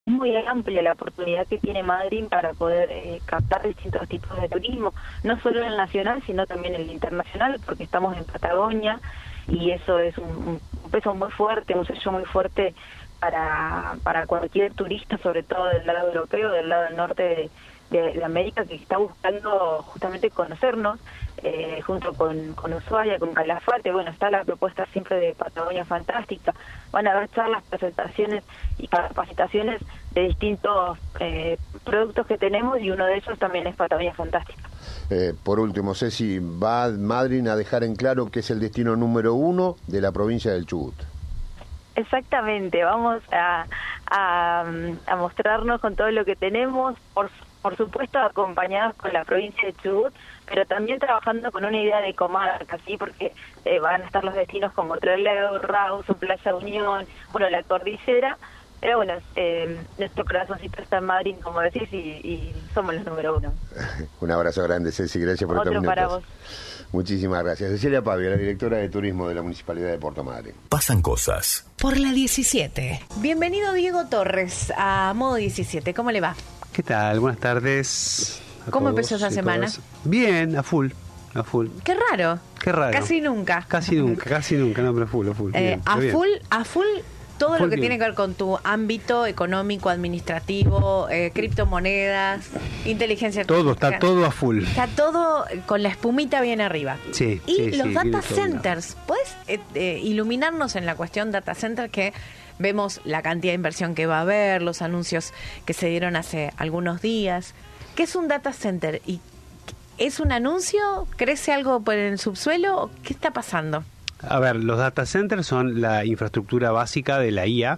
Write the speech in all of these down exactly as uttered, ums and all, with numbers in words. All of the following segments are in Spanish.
es muy amplia la oportunidad que tiene Madryn para poder eh, captar distintos tipos de turismo, no solo el nacional, sino también el internacional, porque estamos en Patagonia y eso es un, un peso muy fuerte, un sello muy fuerte para, para cualquier turista, sobre todo del lado europeo, del lado del norte de, de, de América, que está buscando justamente conocernos, eh, junto con, con Ushuaia, con Calafate. Bueno, está la propuesta siempre de Patagonia Fantástica. Van a haber charlas, presentaciones y capacitaciones de distintos eh, productos que tenemos, y uno de ellos también es Patagonia Fantástica. Eh, por último, Ceci, va Madryn a dejar en claro que es el destino número uno de la provincia del Chubut. Exactamente, vamos a, a, a mostrarnos con todo lo que tenemos, por, por supuesto acompañados con la provincia de Chubut, pero también trabajando con una idea de comarca, ¿sí? Porque eh, van a estar los destinos como Trelew, Rawson, Playa Unión, bueno, la cordillera, pero bueno, eh, nuestro corazoncito está en Madryn, como decís, y, y somos los número uno. Un abrazo grande, Ceci, gracias por Otro estos para minutos. vos. Muchísimas gracias. Cecilia Pavia, la directora de Turismo de la Municipalidad de Puerto Madryn. Pasan cosas. Por la diecisiete. Bienvenido Diego Torres a Modo diecisiete. ¿Cómo le va? ¿Qué tal? Buenas tardes. ¿Cómo empezó esa semana? Todas. Bien, a full, a full. Qué raro. Qué raro. Casi nunca. Casi nunca, casi nunca, no, pero full, a full. Eh, bien, a bien. full, a full todo Full lo que bien. tiene que ver con tu ámbito económico, administrativo, eh, criptomonedas, inteligencia Todo, artificial. está todo a full. Está todo con la espumita bien arriba. Sí, Y sí, los sí, data de todo centers, ¿puedes eh, eh, iluminarnos en la cuestión data center, que vemos la cantidad de inversión que va a haber, los anuncios que se dieron hace algunos días? ¿Qué es un data center? ¿Y es un anuncio? ¿Crece algo por el subsuelo? ¿Qué está pasando? A ver, los data centers son la infraestructura básica de la I A,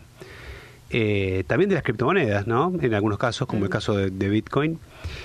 eh, también de las criptomonedas, ¿no? En algunos casos, como mm. el caso de, de Bitcoin.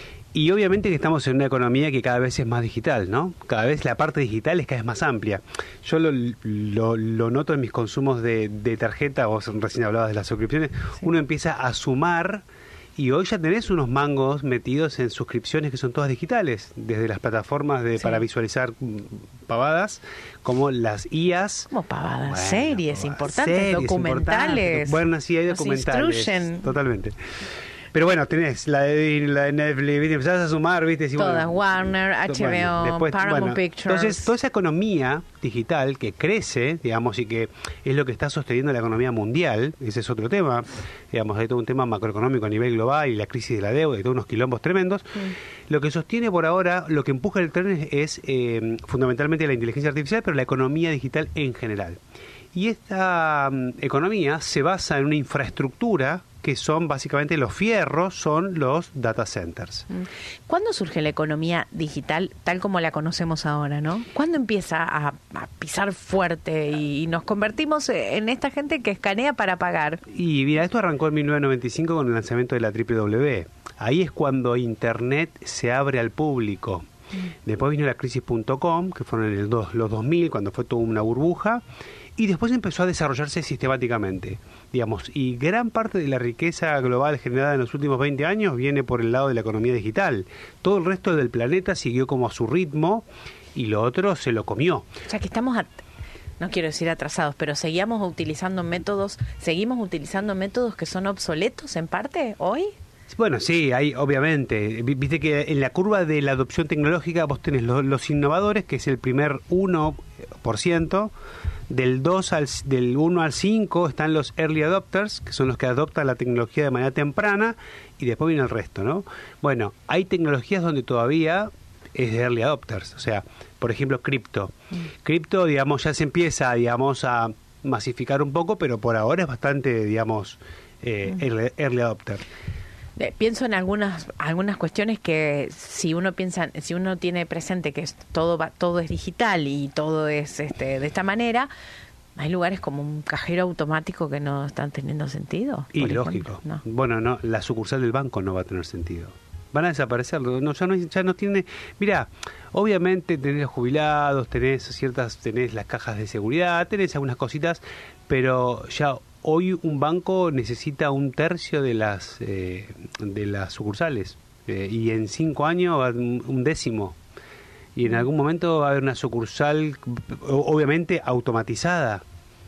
Y obviamente que estamos en una economía que cada vez es más digital, ¿no? Cada vez la parte digital es cada vez más amplia. Yo lo, lo, lo noto en mis consumos de, de tarjeta, vos recién hablabas de las suscripciones, sí. Uno empieza a sumar. Y hoy ya tenés unos mangos metidos en suscripciones que son todas digitales, desde las plataformas de sí. para visualizar pavadas, como las I As. Como pavadas, bueno, series pavadas, importantes, series documentales. Importantes. Bueno, sí, hay documentales. Instruyen. Totalmente. Pero bueno, tenés la de, la de Netflix, ¿viste? Empezás a sumar, ¿viste? Sí, Todas, bueno, Warner, H B O, bueno, después, Paramount bueno, Pictures. Entonces, toda esa economía digital que crece, digamos, y que es lo que está sosteniendo la economía mundial, ese es otro tema, digamos, hay todo un tema macroeconómico a nivel global y la crisis de la deuda y todos unos quilombos tremendos. Mm. Lo que sostiene por ahora, lo que empuja el tren es eh, fundamentalmente la inteligencia artificial, pero la economía digital en general. Y esta um, economía se basa en una infraestructura que son básicamente los fierros, son los data centers. ¿Cuándo surge la economía digital tal como la conocemos ahora, no? ¿Cuándo empieza a, a pisar fuerte y, y nos convertimos en esta gente que escanea para pagar? Y mira, esto arrancó en mil novecientos noventa y cinco con el lanzamiento de la doble u doble u doble u. Ahí es cuando Internet se abre al público. Mm. Después vino la crisis punto com, que fueron en el dos, los dos mil, cuando fue toda una burbuja. Y después empezó a desarrollarse sistemáticamente, digamos, y gran parte de la riqueza global generada en los últimos veinte años viene por el lado de la economía digital. Todo el resto del planeta siguió como a su ritmo y lo otro se lo comió. O sea que estamos, a, no quiero decir atrasados, pero seguíamos utilizando métodos, seguimos utilizando métodos que son obsoletos en parte hoy. Bueno, sí, hay obviamente. Viste que en la curva de la adopción tecnológica vos tenés los, los innovadores, que es el primer uno por ciento. Del dos al del uno al cinco están los early adopters, que son los que adoptan la tecnología de manera temprana, y después viene el resto, ¿no? Bueno, hay tecnologías donde todavía es de early adopters, o sea, por ejemplo, cripto. Mm. Cripto, digamos, ya se empieza, digamos, a masificar un poco, pero por ahora es bastante, digamos, eh, mm. early, early adopter. Pienso en algunas algunas cuestiones que si uno piensa, si uno tiene presente que es, todo va, todo es digital y todo es este de esta manera, hay lugares como un cajero automático que no están teniendo sentido. Y lógico. No. Bueno, no, la sucursal del banco no va a tener sentido. Van a desaparecer. No, ya no, ya no tiene. Mira, obviamente tenés los jubilados, tenés ciertas, tenés las cajas de seguridad, tenés algunas cositas, pero ya hoy un banco necesita un tercio de las eh, de las sucursales eh, y en cinco años un décimo, y en algún momento va a haber una sucursal obviamente automatizada,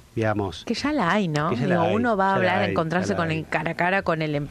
digamos. Que ya la hay, ¿no? Que ya Digo, la hay, uno va a ya la hablar, a hay, encontrarse ya la con hay. el cara a cara con el